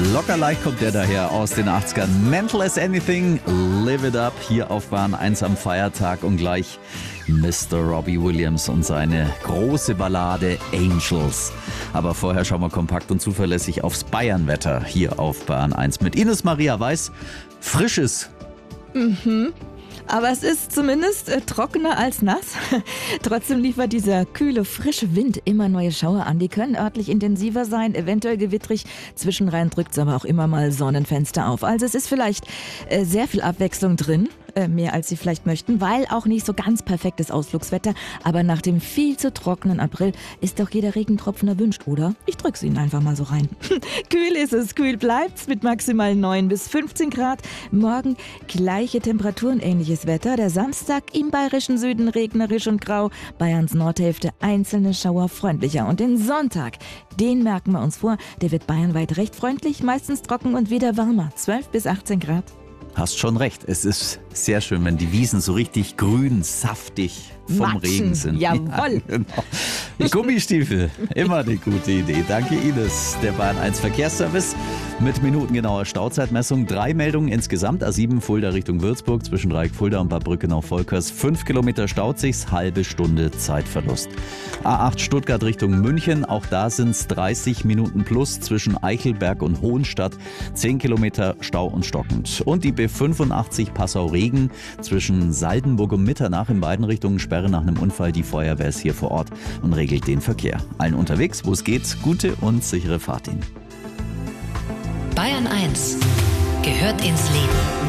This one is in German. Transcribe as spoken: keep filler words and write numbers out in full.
Locker leicht kommt der daher aus den achtzigern. Mental as anything, live it up, hier auf Bahn eins am Feiertag und gleich Mister Robbie Williams und seine große Ballade Angels. Aber vorher schauen wir kompakt und zuverlässig aufs Bayernwetter hier auf Bahn eins mit Ines Maria Weiß. Frisches. Mhm. Aber es ist zumindest äh, trockener als nass. Trotzdem liefert dieser kühle, frische Wind immer neue Schauer an. Die können örtlich intensiver sein, eventuell gewittrig. Zwischenrein drückt es aber auch immer mal Sonnenfenster auf. Also es ist vielleicht äh, sehr viel Abwechslung drin. Äh, mehr als Sie vielleicht möchten, weil auch nicht so ganz perfektes Ausflugswetter. Aber nach dem viel zu trockenen April ist doch jeder Regentropfen erwünscht, oder? Ich drück's Ihnen einfach mal so rein. Kühl ist es, kühl bleibt's mit maximal neun bis fünfzehn Grad. Morgen gleiche Temperaturen, ähnliches Wetter. Der Samstag im bayerischen Süden regnerisch und grau. Bayerns Nordhälfte einzelne Schauer freundlicher. Und den Sonntag, den merken wir uns vor. Der wird bayernweit recht freundlich, meistens trocken und wieder warmer. zwölf bis achtzehn Grad. Hast schon recht, es ist sehr schön, wenn die Wiesen so richtig grün, saftig vom Matschen. Regen sind. Jawohl. Ja, genau. Gummistiefel, immer eine gute Idee. Danke Ines. Der Bahn eins Verkehrsservice mit minutengenauer Stauzeitmessung. Drei Meldungen insgesamt. A sieben Fulda Richtung Würzburg zwischen Dreieck Fulda und Bad Brückenau-Volkers. Fünf Kilometer staut sich's, halbe Stunde Zeitverlust. A acht Stuttgart Richtung München. Auch da sind's dreißig Minuten plus zwischen Eichelberg und Hohenstadt. Zehn Kilometer Stau und stockend. Und die B fünfundachtzig Passau-Regen zwischen Saldenburg und Mitternach in beiden Richtungen Sperre nach einem Unfall. Die Feuerwehr ist hier vor Ort und regelt den Verkehr. Allen unterwegs, wo es geht, gute und sichere Fahrt Ihnen. Bayern eins gehört ins Leben.